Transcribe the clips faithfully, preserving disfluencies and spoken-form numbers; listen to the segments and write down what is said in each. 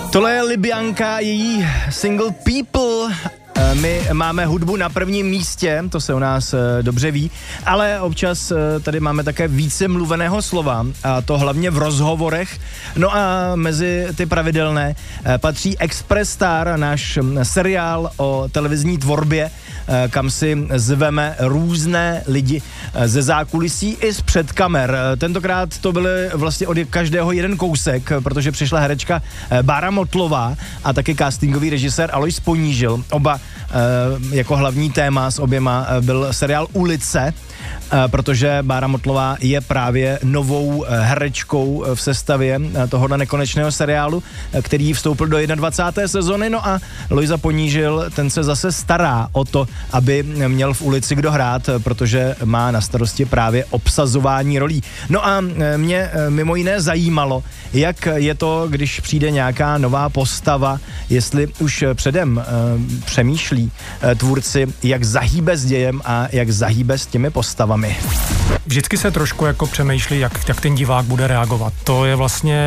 Tohle je Libyanka, její single People. My máme hudbu na prvním místě, to se u nás dobře ví, ale občas tady máme také více mluveného slova, a to hlavně v rozhovorech. No a mezi ty pravidelné patří Express Star, náš seriál o televizní tvorbě, kam si zveme různé lidi ze zákulisí i z před kamer. Tentokrát to byly vlastně od každého jeden kousek, protože přišla herečka Bára Motlová a taky castingový režisér Alois Ponížil. Oba jako hlavní téma s oběma byl seriál Ulice, protože Bára Motlová je právě novou herečkou v sestavě tohohle nekonečného seriálu, který vstoupil do dvacáté jedné sezony, no a Lojza Ponížil, ten se zase stará o to, aby měl v Ulici kdo hrát, protože má na starosti právě obsazování rolí. No a mě mimo jiné zajímalo, jak je to, když přijde nějaká nová postava, jestli už předem uh, přemýšlí uh, tvůrci, jak zahýbe s dějem a jak zahýbe s těmi postavami. Vždycky se trošku jako přemýšlí, jak, jak ten divák bude reagovat. To je vlastně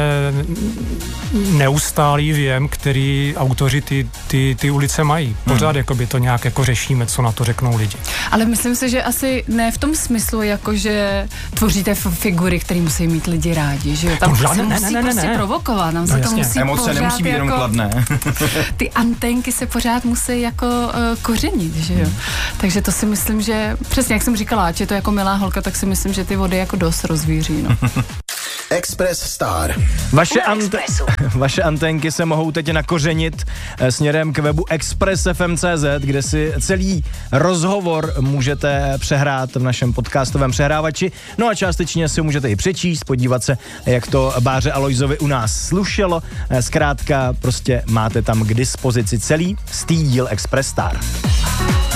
neustálý věm, který autoři ty, ty, ty Ulice mají. Pořád hmm. jakoby to nějak jako řešíme, co na to řeknou lidi. Ale myslím si, že asi ne v tom smyslu, jako že tvoříte figury, které musí mít lidi rádi, že jo? Tam no, se ne, musí ne, ne, prostě ne. provokovat, nám no, se jasně. to musí Emoce pořád nemusí být jako, jenom kladné. Ty antenky se pořád musí jako uh, kořenit, že jo? Hmm. Takže to si myslím, že přesně jak jsem říkala, ať je to jako milá holka, tak si myslím, že ty vody jako dost rozvíří, no. Express Star. Vaše, ante- vaše antenky se mohou teď nakořenit eh, směrem k webu express f m tečka c z, kde si celý rozhovor můžete přehrát v našem podcastovém přehrávači. No a částečně si můžete i přečíst, podívat se, jak to Báře Alojzovi u nás slušelo. Eh, zkrátka prostě máte tam k dispozici celý stý díl Express Star.